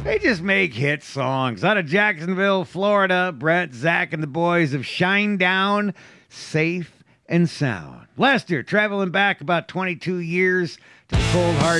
They just make hit songs. Out of Jacksonville, Florida, Brett, Zach, and the boys of Shinedown, Safe and Sound. Lester, traveling back about 22 years to the cold, hard